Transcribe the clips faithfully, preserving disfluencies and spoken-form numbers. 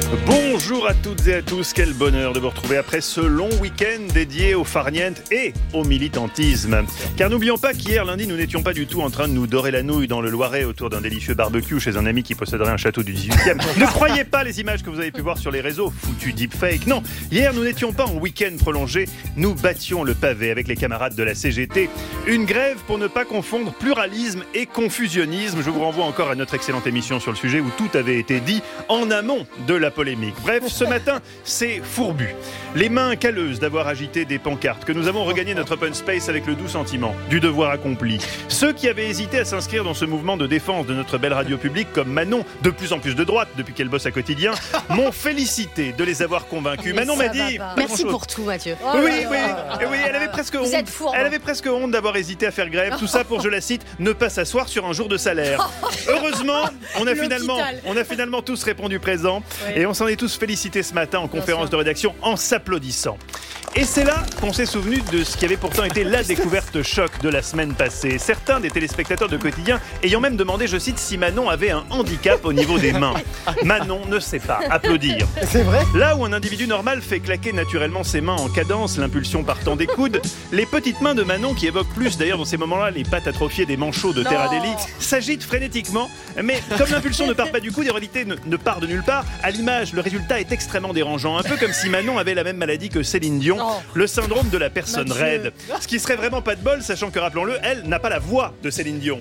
Bonjour à toutes et à tous, quel bonheur de vous retrouver après ce long week-end dédié au farniente et au militantisme. Car n'oublions pas qu'hier lundi, nous n'étions pas du tout en train de nous dorer la nouille dans le Loiret autour d'un délicieux barbecue chez un ami qui posséderait un château du dix-huitième. Ne croyez pas les images que vous avez pu voir sur les réseaux, foutu deepfake. Non, hier nous n'étions pas en week-end prolongé, nous battions le pavé avec les camarades de la C G T. Une grève pour ne pas confondre pluralisme et confusionnisme. Je vous renvoie encore à notre excellente émission sur le sujet où tout avait été dit en amont de la polémique. Bref, ce matin, c'est fourbu. Les mains calleuses d'avoir agité des pancartes, que nous avons regagné notre open space avec le doux sentiment du devoir accompli. Ceux qui avaient hésité à s'inscrire dans ce mouvement de défense de notre belle radio publique, comme Manon, de plus en plus de droite depuis qu'elle bosse à Quotidien, m'ont félicité de les avoir convaincus. Mais Manon m'a dit... Merci pour tout, Mathieu. Oh oui, oui, oui, oui, elle avait presque honte. Elle avait presque honte d'avoir hésité à faire grève. Tout ça pour, je la cite, ne pas s'asseoir sur un jour de salaire. Heureusement, on a finalement, on a finalement tous répondu présent, oui. Et on s'en est tous félicités ce matin en conférence de rédaction en s'applaudissant. Et c'est là qu'on s'est souvenu de ce qui avait pourtant été la découverte choc de la semaine passée. Certains des téléspectateurs de Quotidien ayant même demandé, je cite, si Manon avait un handicap au niveau des mains. Manon ne sait pas applaudir. C'est vrai ? Là où un individu normal fait claquer naturellement ses mains en cadence, l'impulsion partant des coudes, les petites mains de Manon, qui évoquent plus d'ailleurs dans ces moments-là les pattes atrophiées des manchots de Terra Deli, s'agitent frénétiquement. Mais comme l'impulsion ne part pas du coude, et en réalité ne, ne part de nulle part, à l'image, le résultat est extrêmement dérangeant. Un peu comme si Manon avait la même maladie que Céline Dion, oh. Le syndrome de la personne Mathieu. raide. Ce qui serait vraiment pas de bol, sachant que, rappelons-le, elle n'a pas la voix de Céline Dion.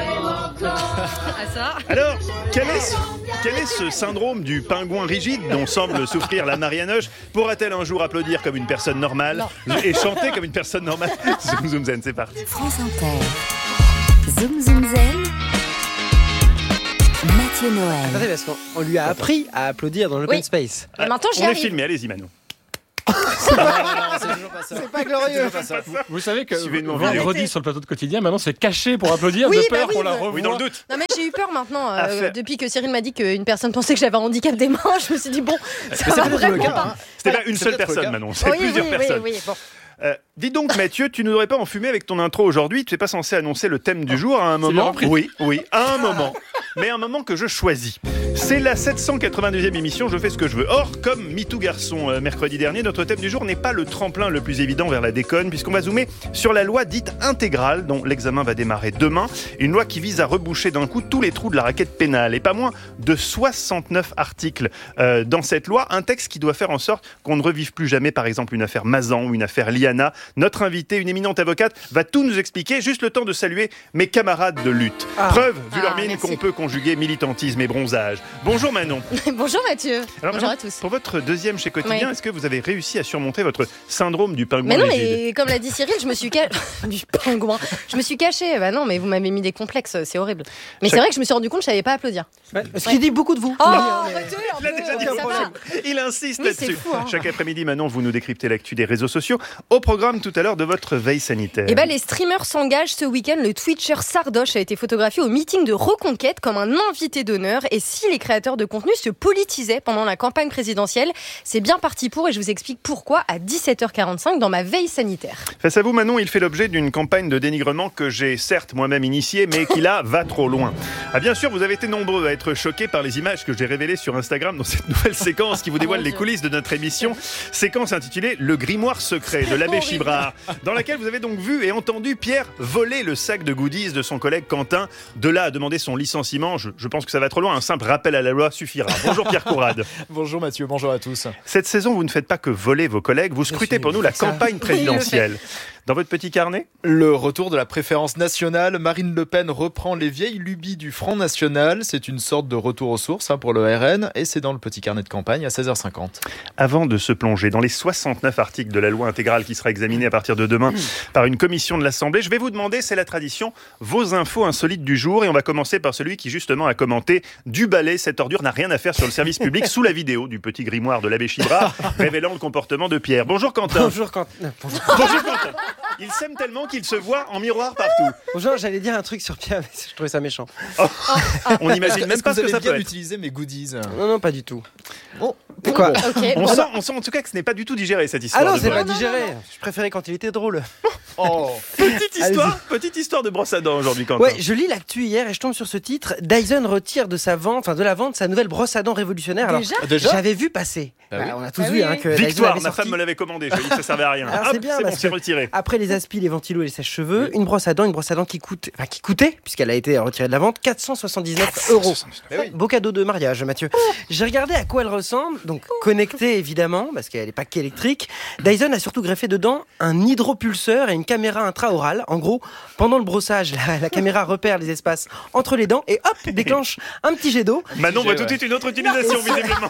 Alors, quel est, ce, quel est ce syndrome du pingouin rigide dont semble souffrir la Marianoche ? Pourra-t-elle un jour applaudir comme une personne normale non. et chanter comme une personne normale ? Zoom Zoom Zen, c'est parti. France Inter. Zoom Zoom Zen. Mathieu Noël. Attendez, parce qu'on lui a appris à applaudir dans l'open oui. space. Et maintenant, j'y On arrive. est filmé, allez-y Manon. non, non, non, c'est toujours pas ça. C'est pas glorieux. Pas ça. Vous, vous savez que vendredi Vendredi sur le plateau de Quotidien, maintenant c'est caché pour applaudir oui, de bah peur oui, qu'on la bah... revoie. Oui, dans le doute. Non mais j'ai eu peur maintenant euh, Affaire. Depuis que Cyril m'a dit qu'une personne pensait que j'avais un handicap des mains, je me suis dit bon, ça va vraiment pas. C'était pas une seule personne, Manon, c'est oui, plusieurs oui, personnes. Oui, oui, bon. Euh, dis donc Mathieu, tu n'aurais pas enfumé avec ton intro aujourd'hui. Tu n'es pas censé annoncer le thème du jour à un moment. Oui, oui, à un moment. Mais un moment que je choisis. C'est la sept cent quatre-vingt-deuxième émission, je fais ce que je veux. Or, comme MeToo Garçon euh, mercredi dernier, notre thème du jour n'est pas le tremplin le plus évident vers la déconne, puisqu'on va zoomer sur la loi dite intégrale, dont l'examen va démarrer demain. Une loi qui vise à reboucher d'un coup tous les trous de la raquette pénale. Et pas moins de soixante-neuf articles euh, dans cette loi. Un texte qui doit faire en sorte qu'on ne revive plus jamais, par exemple, une affaire Mazan ou une affaire Liana. Notre invitée, une éminente avocate, va tout nous expliquer. Juste le temps de saluer mes camarades de lutte. Ah. Preuve, vu ah, leur mine, merci. qu'on peut conjuguer militantisme et bronzage. Bonjour Manon. Bonjour Mathieu. Alors, Bonjour Manon, à tous. Pour votre deuxième chez Quotidien, oui. est-ce que vous avez réussi à surmonter votre syndrome du pingouin Mais non, rigide ? mais comme l'a dit Cyril, je me suis cachée. du pingouin. Je me suis cachée. Bah non, mais vous m'avez mis des complexes, c'est horrible. Mais Chaque... c'est vrai que je me suis rendu compte que je savais pas applaudir. Ouais, ce qui dit beaucoup de vous. Oh, mais... arrêtez un Il a peu, déjà dit ça un va. problème. Il insiste Oui, là-dessus. fou, hein. Chaque après-midi, Manon, vous nous décryptez l'actu des réseaux sociaux. Au programme tout à l'heure de votre veille sanitaire. Et bah, les streamers s'engagent ce week-end. Le Twitcher Sardoche a été photographié au meeting de Reconquête comme un invité d'honneur. Et si les créateurs de contenu se politisaient pendant la campagne présidentielle, c'est bien parti pour. Et je vous explique pourquoi à dix-sept heures quarante-cinq dans ma veille sanitaire. Face à vous, Manon, il fait l'objet d'une campagne de dénigrement que j'ai certes moi-même initiée, mais qui là va trop loin. Ah, bien sûr, vous avez été nombreux à être choqués par les images que j'ai révélées sur Instagram dans cette nouvelle séquence qui vous dévoile les coulisses de notre émission. Séquence intitulée Le grimoire secret de l'abbé Chibrard, dans laquelle vous avez donc vu et entendu Pierre voler le sac de goodies de son collègue Quentin. De là à demander son licenciement, je, je pense que ça va trop loin. Un simple rappel à la loi suffira. Bonjour Pierre Courade. Bonjour Mathieu, bonjour à tous. Cette saison, vous ne faites pas que voler vos collègues, vous scrutez pour nous la campagne présidentielle. Dans votre petit carnet ? Le retour de la préférence nationale. Marine Le Pen reprend les vieilles lubies du Front National. C'est une sorte de retour aux sources hein, pour le R N et c'est dans le petit carnet de campagne à seize heures cinquante. Avant de se plonger dans les soixante-neuf articles de la loi intégrale qui sera examinée à partir de demain par une commission de l'Assemblée, je vais vous demander, c'est la tradition, vos infos insolites du jour. Et on va commencer par celui qui justement a commenté « Du balai, cette ordure n'a rien à faire sur le service public » sous la vidéo du petit grimoire de l'abbé Chibrard révélant le comportement de Pierre. Bonjour Quentin. Bonjour Quentin. Bonjour. Bonjour Quentin. Il s'aime tellement qu'il se voit en miroir partout. Bonjour, j'allais dire un truc sur Pierre, mais je trouvais ça méchant. Oh. On n'imagine même pas ce que ça peut être. Utiliser mes goodies. Non, non, pas du tout. Bon, pourquoi okay. on, sent, on sent en tout cas que ce n'est pas du tout digéré cette histoire. Ah non, de c'est vol. pas digéré. Je préférais quand il était drôle. Oh. Petite histoire, petite histoire de brosse à dents aujourd'hui, Quentin. Ouais, je lis l'actu hier et je tombe sur ce titre. Dyson retire de sa vente, enfin de la vente, sa nouvelle brosse à dents révolutionnaire. Alors, Déjà Déjà j'avais vu passer. Ah oui. Bah, on a tous Ah vu oui, hein, oui. que Dyson Victoire, avait ma sorti- femme me l'avait commandé. Je lui ai dit que ça servait à rien. Alors, Hop, c'est bien, c'est bon, parce c'est que- retiré. Après les aspis, les ventilos et les sèches-cheveux, une brosse à dents, une brosse à dents qui coûte, enfin qui coûtait, puisqu'elle a été retirée de la vente, quatre cent soixante-dix-neuf euros. Eh oui. Beau cadeau de mariage, Mathieu. J'ai regardé à quoi elle ressemble, donc connectée évidemment, parce qu'elle n'est pas qu'électrique. Dyson a surtout greffé dedans un hydropulseur et une caméra intraorale. En gros, pendant le brossage, la, la caméra repère les espaces entre les dents et hop, déclenche un petit jet d'eau. Manon voit ouais. tout de suite une autre utilisation, visiblement.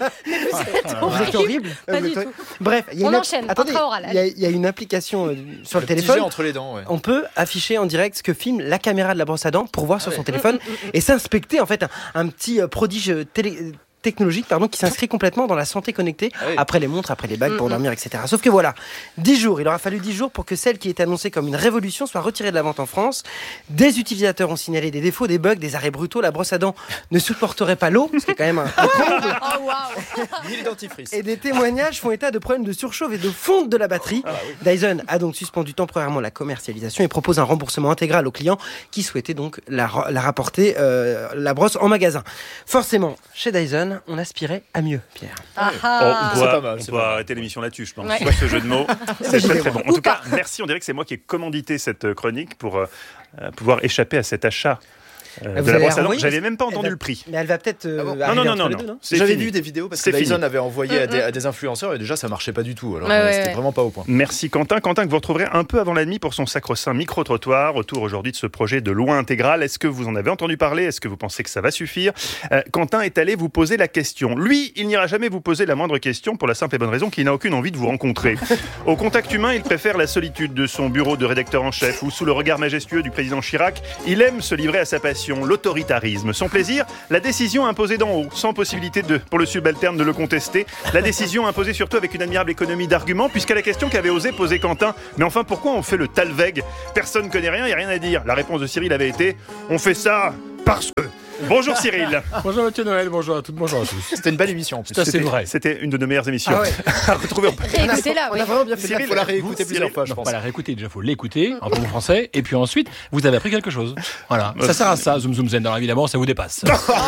Vous êtes horrible. Pas Euh, du vous êtes- tout. Bref, il y a On une... enchaîne, Attendez, intraoral, il y, a- il y a une application euh, sur le, Le petit téléphone. jet entre les dents, ouais. On peut afficher en direct ce que filme la caméra de la brosse à dents pour voir sur Ah son ouais. téléphone et s'inspecter en fait un, un petit euh, prodige euh, télé- technologique pardon, qui s'inscrit complètement dans la santé connectée Ah oui. après les montres, après les bagues pour dormir, et cetera. Sauf que voilà, dix jours, il aura fallu dix jours pour que celle qui était annoncée comme une révolution soit retirée de la vente en France. Des utilisateurs ont signalé des défauts, des bugs, des arrêts brutaux. La brosse à dents ne supporterait pas l'eau, ce qui est quand même un, un comble. Oh waouh. Ni le dentifrice. Et des témoignages font état de problèmes de surchauffe et de fonte de la batterie. Dyson a donc suspendu temporairement la commercialisation et propose un remboursement intégral aux clients qui souhaitaient donc la, ra- la rapporter, euh, la brosse en magasin. Forcément, chez Dyson, on aspirait à mieux, Pierre. Ah Oh, ah. on C'est doit, pas mal, on c'est doit pas mal. arrêter l'émission là-dessus, je pense. Ouais. Soit ce jeu de mots, c'est très très bon. En Ou tout cas, pas. merci. On dirait que c'est moi qui ai commandité cette euh, chronique pour euh, euh, pouvoir échapper à cet achat euh, Ah, vous de la allez brosse à dents. renvoyer J'avais même pas Elle entendu va- le prix. Mais elle va peut-être euh, Ah bon arriver Non, non, non, entre non, les non. deux, non C'est J'avais fini. vu des vidéos parce que C'est Dyson fini. avait envoyé à, des, à des influenceurs et déjà ça marchait pas du tout. Alors Ouais, euh, ouais, c'était ouais. vraiment pas au point. Merci Quentin. Quentin que vous retrouverez un peu avant la nuit pour son sacro-saint micro-trottoir autour aujourd'hui de ce projet de loi intégrale. Est-ce que vous en avez entendu parler? Est-ce que vous pensez que ça va suffire? Euh, Quentin est allé vous poser la question. Lui, il n'ira jamais vous poser la moindre question pour la simple et bonne raison qu'il n'a aucune envie de vous rencontrer. Au contact humain, il préfère la solitude de son bureau de rédacteur en chef ou sous le regard majestueux du président Chirac. Il aime se livrer à sa passion, l'autoritarisme. Son plaisir, la décision imposée d'en haut, sans possibilité de, pour le subalterne de le contester. La décision imposée surtout avec une admirable économie d'arguments, puisqu'à la question qu'avait osé poser Quentin, mais enfin pourquoi on fait le Talveg? Personne ne connaît rien, il n'y a rien à dire. La réponse de Cyril avait été, on fait ça parce que... Bonjour Cyril. Bonjour Mathieu Noël, bonjour à toutes, bonjour à tous. C'était une belle émission en plus. Ça, c'est C'était- vrai. C'était une de nos meilleures émissions. Ah ouais. À retrouver en Réécoutez-la, On oui. a vraiment bien fait. Cyril, Il faut la réécouter vous, plusieurs Cyril, fois, je Non, pense. pas la réécouter, déjà faut l'écouter en bon français, et puis ensuite vous avez appris quelque chose. Voilà, ça sert à ça, Zoom Zoom Zen. Alors évidemment, ça vous dépasse.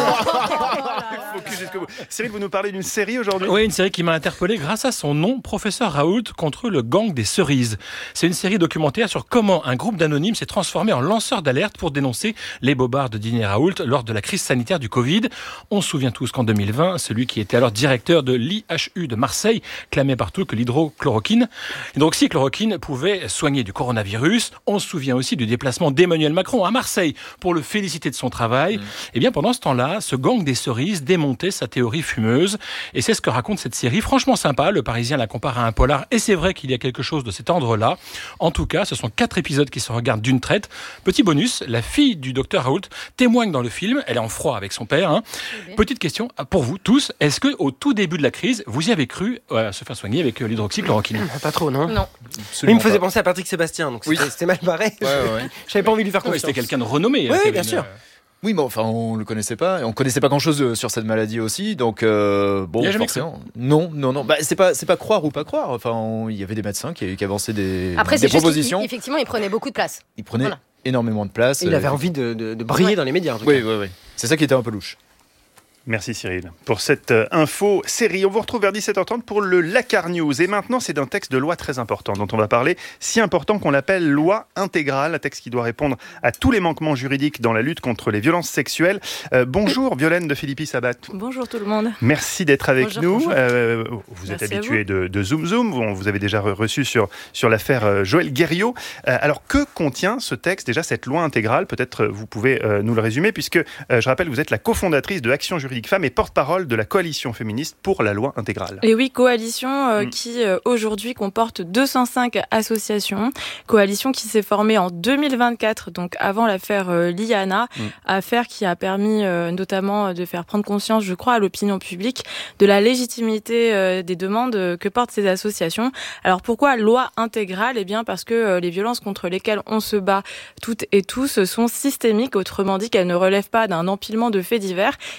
Focus jusqu'au bout. Cyril, vous nous parlez d'une série aujourd'hui? Oui, une série qui m'a interpellé grâce à son nom, Professeur Raoult contre le gang des cerises. C'est une série documentaire sur comment un groupe d'anonymes s'est transformé en lanceur d'alerte pour dénoncer les bobards de Didier Raoult lors de la crise sanitaire du Covid. On se souvient tous qu'en deux mille vingt, celui qui était alors directeur de l'I H U de Marseille clamait partout que l'hydrochloroquine, l'hydroxychloroquine pouvait soigner du coronavirus. On se souvient aussi du déplacement d'Emmanuel Macron à Marseille pour le féliciter de son travail. Mmh. Et bien pendant ce temps-là, ce gang des cerises démontait sa théorie fumeuse. Et c'est ce que raconte cette série. Franchement sympa, le Parisien la compare à un polar. Et c'est vrai qu'il y a quelque chose de cet ordre-là. En tout cas, ce sont quatre épisodes qui se regardent d'une traite. Petit bonus, la fille du docteur Raoult témoigne dans le film. Elle est en froid avec son père. Hein. Petite question pour vous tous. Est-ce que au tout début de la crise, vous y avez cru euh, se faire soigner avec euh, l'hydroxychloroquine? Pas trop, non. Non. Mais il Absolument me faisait pas. penser à Patrick Sébastien, donc Oui. c'était c'était mal barré. Ouais, ouais, ouais. J'avais pas envie de lui faire Non, mais confiance. c'était quelqu'un de renommé. Oui, hein, oui, Kevin. bien sûr. Oui, mais enfin, on le connaissait pas. Et on connaissait pas grand-chose sur cette maladie aussi, donc euh, bon, Il a jamais forcément. Non, non, non. Bah, c'est pas, c'est pas croire ou pas croire. Enfin, on- il y avait des médecins qui, qui avançaient des, Après, des c'est juste propositions. qu'effectivement, il prenait beaucoup de place. Il prenait Voilà. énormément de place. Et il avait euh, envie de, de- de briller Ouais. dans les médias, en tout Oui, cas. oui, oui. C'est ça qui était un peu louche. Merci Cyril pour cette euh, info série. On vous retrouve vers dix-sept heures trente pour le Lakar News. Et maintenant, c'est d'un texte de loi très important dont on va parler, si important qu'on l'appelle loi intégrale, un texte qui doit répondre à tous les manquements juridiques dans la lutte contre les violences sexuelles. Euh, bonjour Violaine de Philippi Sabat. Bonjour tout le monde. Merci d'être avec Bonjour, nous. bonjour. Euh, vous êtes Merci à habitué de, de Zoom Zoom. On vous avez déjà re- reçu sur, sur l'affaire euh, Joël Guerriot. Euh, alors, que contient ce texte, déjà cette loi intégrale? Peut-être euh, vous pouvez euh, nous le résumer, puisque euh, je rappelle, vous êtes la cofondatrice de Action Juridique Femmes et porte-parole de la coalition féministe pour la loi intégrale. Et oui, coalition euh, Mm. qui euh, aujourd'hui comporte deux cent cinq associations. Coalition qui s'est formée en deux mille vingt-quatre, donc avant l'affaire euh, Liana, Mm. affaire qui a permis euh, notamment de faire prendre conscience, je crois, à l'opinion publique de la légitimité euh, des demandes euh, que portent ces associations. Alors pourquoi loi intégrale? Eh bien parce que euh, les violences contre lesquelles on se bat toutes et tous sont systémiques, autrement dit qu'elles ne relèvent pas d'un empilement de faits divers et qu'ils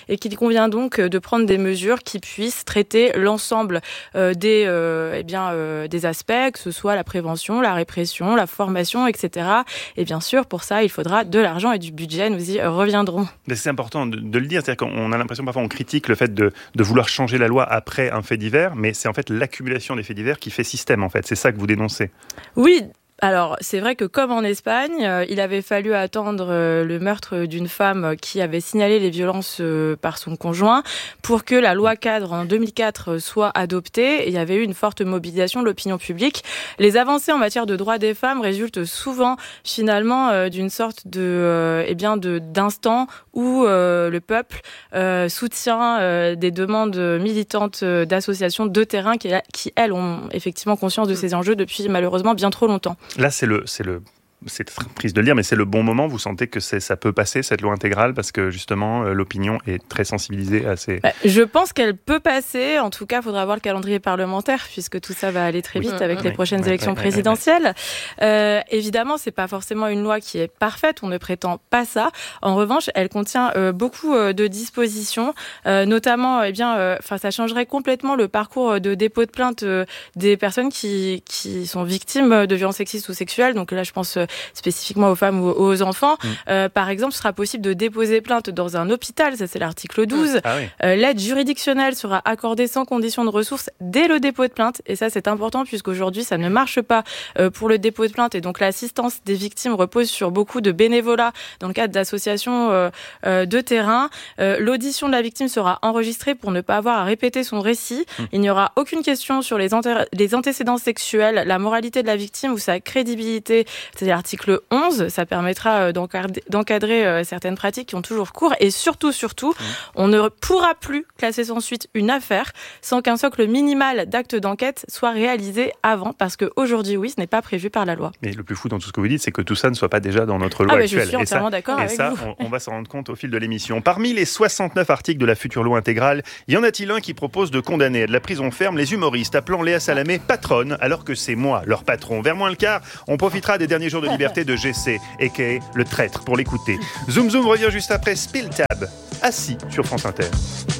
convient donc de prendre des mesures qui puissent traiter l'ensemble euh, des, euh, eh bien, euh, des aspects, que ce soit la prévention, la répression, la formation, et cetera. Et bien sûr, pour ça, il faudra de l'argent et du budget. Nous y reviendrons. Mais c'est important de, de le dire, c'est-à-dire qu'on a l'impression parfois on critique le fait de, de vouloir changer la loi après un fait divers, mais c'est en fait l'accumulation des faits divers qui fait système en fait. C'est ça que vous dénoncez. Oui. Alors, c'est vrai que comme en Espagne, euh, il avait fallu attendre euh, le meurtre d'une femme qui avait signalé les violences euh, par son conjoint pour que la loi cadre en deux mille quatre soit adoptée. Et il y avait eu une forte mobilisation de l'opinion publique. Les avancées en matière de droits des femmes résultent souvent finalement euh, d'une sorte de, euh, eh bien, de d'instant où euh, le peuple euh, soutient euh, des demandes militantes euh, d'associations de terrain qui, qui, elles, ont effectivement conscience de ces enjeux depuis malheureusement bien trop longtemps. Là, c'est le, c'est le, c'est triste de le dire, mais c'est le bon moment. Vous sentez que c'est, ça peut passer, cette loi intégrale, parce que justement, euh, l'opinion est très sensibilisée à ces... Bah, je pense qu'elle peut passer. En tout cas, il faudra voir le calendrier parlementaire, puisque tout ça va aller très vite oui, avec oui, les prochaines oui, élections oui, présidentielles. Oui, oui. Euh, évidemment, c'est pas forcément une loi qui est parfaite. On ne prétend pas ça. En revanche, elle contient euh, beaucoup euh, de dispositions, euh, notamment, eh bien, enfin, euh, ça changerait complètement le parcours de dépôt de plainte euh, des personnes qui qui sont victimes de violences sexistes ou sexuelles. Donc là, je pense euh, spécifiquement aux femmes ou aux enfants. Mmh. Euh, par exemple, ce sera possible de déposer plainte dans un hôpital, ça c'est l'article douze. Ah oui. euh, l'aide juridictionnelle sera accordée sans condition de ressources dès le dépôt de plainte. Et ça, c'est important puisqu'aujourd'hui, ça ne marche pas euh, pour le dépôt de plainte. Et donc, l'assistance des victimes repose sur beaucoup de bénévolat dans le cadre d'associations euh, euh, de terrain. Euh, l'audition de la victime sera enregistrée pour ne pas avoir à répéter son récit. Mmh. Il n'y aura aucune question sur les, anté- les antécédents sexuels, la moralité de la victime ou sa crédibilité. C'est l'article onze. Ça permettra d'encadrer, d'encadrer certaines pratiques qui ont toujours cours. Et surtout, surtout, mmh. on ne pourra plus classer sans suite une affaire sans qu'un socle minimal d'actes d'enquête soit réalisé avant. Parce qu'aujourd'hui, oui, ce n'est pas prévu par la loi. Mais le plus fou dans tout ce que vous dites, c'est que tout ça ne soit pas déjà dans notre loi ah, actuelle. Je suis entièrement d'accord et avec ça, vous. On, on va s'en rendre compte au fil de l'émission. Parmi les soixante-neuf articles de la future loi intégrale, y en a-t-il un qui propose de condamner à de la prison ferme les humoristes appelant Léa Salamé patronne alors que c'est moi, leur patron? Vers moins le quart, on profitera des derniers jours de liberté de G C, a k a le traître, pour l'écouter. Zoom Zoom revient juste après Spill Tab, assis sur France Inter.